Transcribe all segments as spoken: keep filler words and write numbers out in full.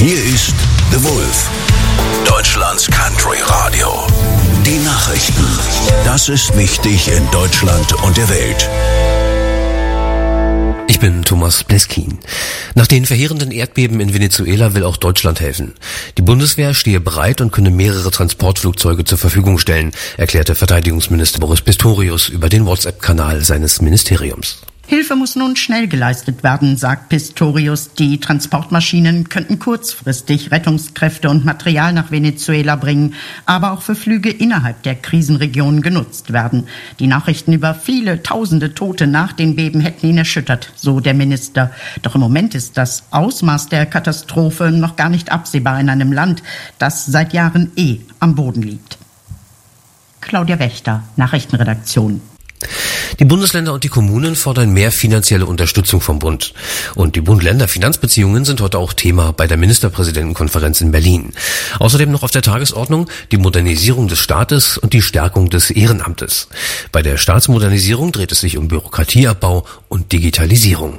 Hier ist The Wolf, Deutschlands Country Radio. Die Nachrichten. Das ist wichtig in Deutschland und der Welt. Ich bin Thomas Bleskin. Nach den verheerenden Erdbeben in Venezuela will auch Deutschland helfen. Die Bundeswehr stehe bereit und könne mehrere Transportflugzeuge zur Verfügung stellen, erklärte Verteidigungsminister Boris Pistorius über den WhatsApp-Kanal seines Ministeriums. Hilfe muss nun schnell geleistet werden, sagt Pistorius. Die Transportmaschinen könnten kurzfristig Rettungskräfte und Material nach Venezuela bringen, aber auch für Flüge innerhalb der Krisenregion genutzt werden. Die Nachrichten über viele tausende Tote nach den Beben hätten ihn erschüttert, so der Minister. Doch im Moment ist das Ausmaß der Katastrophe noch gar nicht absehbar in einem Land, das seit Jahren eh am Boden liegt. Claudia Wächter, Nachrichtenredaktion. Die Bundesländer und die Kommunen fordern mehr finanzielle Unterstützung vom Bund. Und die Bund-Länder-Finanzbeziehungen sind heute auch Thema bei der Ministerpräsidentenkonferenz in Berlin. Außerdem noch auf der Tagesordnung die Modernisierung des Staates und die Stärkung des Ehrenamtes. Bei der Staatsmodernisierung dreht es sich um Bürokratieabbau und Digitalisierung.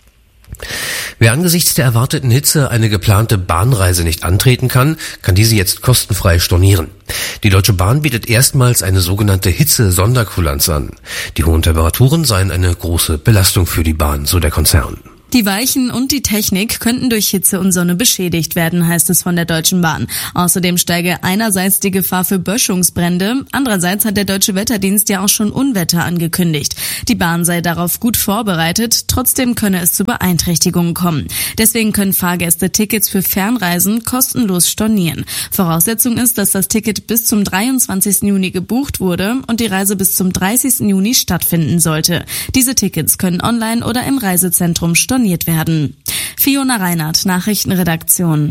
Wer angesichts der erwarteten Hitze eine geplante Bahnreise nicht antreten kann, kann diese jetzt kostenfrei stornieren. Die Deutsche Bahn bietet erstmals eine sogenannte Hitze-Sonderkulanz an. Die hohen Temperaturen seien eine große Belastung für die Bahn, so der Konzern. Die Weichen und die Technik könnten durch Hitze und Sonne beschädigt werden, heißt es von der Deutschen Bahn. Außerdem steige einerseits die Gefahr für Böschungsbrände, andererseits hat der Deutsche Wetterdienst ja auch schon Unwetter angekündigt. Die Bahn sei darauf gut vorbereitet, trotzdem könne es zu Beeinträchtigungen kommen. Deswegen können Fahrgäste Tickets für Fernreisen kostenlos stornieren. Voraussetzung ist, dass das Ticket bis zum dreiundzwanzigsten Juni gebucht wurde und die Reise bis zum dreißigsten Juni stattfinden sollte. Diese Tickets können online oder im Reisezentrum storniert werden. Fiona Reinhardt, Nachrichtenredaktion.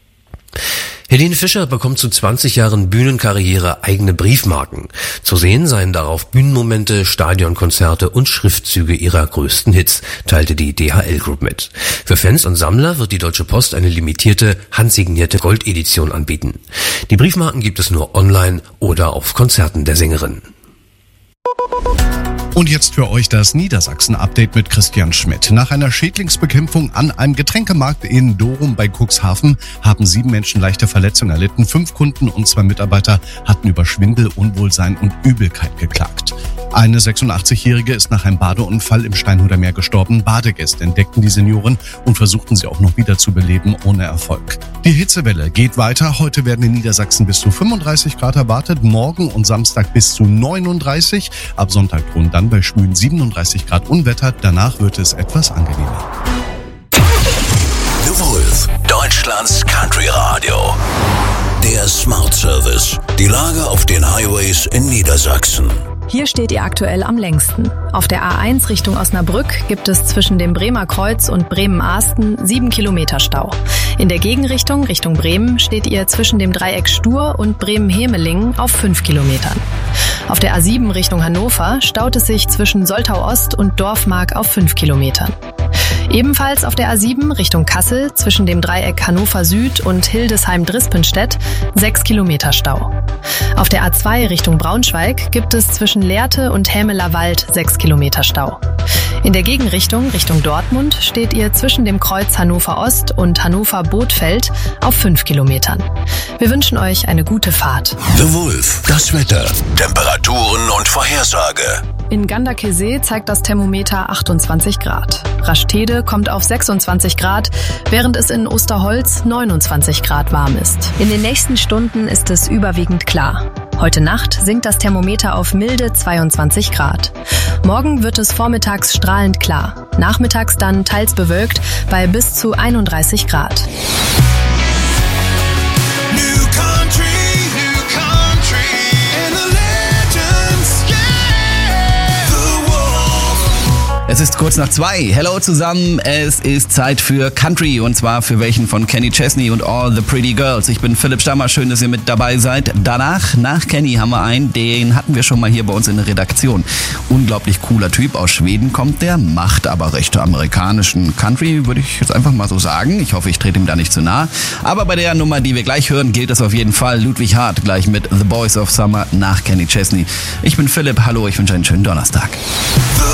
Helene Fischer bekommt zu zwanzig Jahren Bühnenkarriere eigene Briefmarken. Zu sehen seien darauf Bühnenmomente, Stadionkonzerte und Schriftzüge ihrer größten Hits, teilte die D H L Group mit. Für Fans und Sammler wird die Deutsche Post eine limitierte, handsignierte Goldedition anbieten. Die Briefmarken gibt es nur online oder auf Konzerten der Sängerin. Und jetzt für euch das Niedersachsen-Update mit Christian Schmidt. Nach einer Schädlingsbekämpfung an einem Getränkemarkt in Dorum bei Cuxhaven haben sieben Menschen leichte Verletzungen erlitten. Fünf Kunden und zwei Mitarbeiter hatten über Schwindel, Unwohlsein und Übelkeit geklagt. Eine sechsundachtzig-Jährige ist nach einem Badeunfall im Steinhuder Meer gestorben. Badegäste entdeckten die Senioren und versuchten sie auch noch wieder zu beleben, ohne Erfolg. Die Hitzewelle geht weiter. Heute werden in Niedersachsen bis zu fünfunddreißig Grad erwartet, morgen und Samstag bis zu neununddreißig. Ab Sonntag drohen dann bei schwülen siebenunddreißig Grad Unwetter. Danach wird es etwas angenehmer. The Wolf, Deutschlands Country Radio. Der Smart Service. Die Lage auf den Highways in Niedersachsen. Hier steht ihr aktuell am längsten. Auf der A eins Richtung Osnabrück gibt es zwischen dem Bremer Kreuz und Bremen-Ahsten sieben Kilometer Stau. In der Gegenrichtung, Richtung Bremen, steht ihr zwischen dem Dreieck Stur und Bremen-Hemelingen auf fünf Kilometern. Auf der A sieben Richtung Hannover staut es sich zwischen Soltau Ost und Dorfmark auf fünf Kilometern. Ebenfalls auf der A sieben Richtung Kassel zwischen dem Dreieck Hannover Süd und Hildesheim-Drispenstedt sechs Kilometer Stau. Auf der A zwei Richtung Braunschweig gibt es zwischen Lehrte und Hämeler Wald sechs Kilometer Stau. In der Gegenrichtung, Richtung Dortmund, steht ihr zwischen dem Kreuz Hannover Ost und Hannover Bothfeld auf fünf Kilometern. Wir wünschen euch eine gute Fahrt. The Wolf, das Wetter, Temperaturen und Vorhersage. In Ganderkesee zeigt das Thermometer achtundzwanzig Grad. Rastede kommt auf sechsundzwanzig Grad, während es in Osterholz neunundzwanzig Grad warm ist. In den nächsten Stunden ist es überwiegend klar. Heute Nacht sinkt das Thermometer auf milde zweiundzwanzig Grad. Morgen wird es vormittags strahlend klar, nachmittags dann teils bewölkt bei bis zu einunddreißig Grad. Es ist kurz nach zwei. Hello zusammen, es ist Zeit für Country und zwar für welchen von Kenny Chesney und All the Pretty Girls. Ich bin Philipp Stammer, schön, dass ihr mit dabei seid. Danach, nach Kenny haben wir einen, den hatten wir schon mal hier bei uns in der Redaktion. Unglaublich cooler Typ, aus Schweden kommt der, macht aber recht amerikanischen Country, würde ich jetzt einfach mal so sagen. Ich hoffe, ich trete ihm da nicht zu nah. Aber bei der Nummer, die wir gleich hören, gilt es auf jeden Fall. Ludwig Hart gleich mit The Boys of Summer nach Kenny Chesney. Ich bin Philipp, hallo, ich wünsche einen schönen Donnerstag.